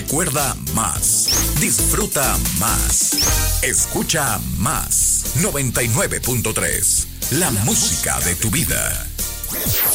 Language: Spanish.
Recuerda más. Disfruta más. Escucha más. 99.3. La música de tu vida.